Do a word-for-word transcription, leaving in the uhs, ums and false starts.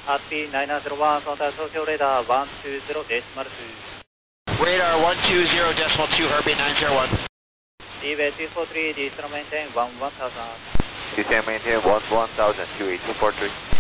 R P nine zero one, contact Tokyo radar one two zero decimal two. Radar one two zero decimal two, heartbeat nine zero one. Seaway two four three, descend maintain one one thousand. Descend maintain one one thousand, two eight two four three.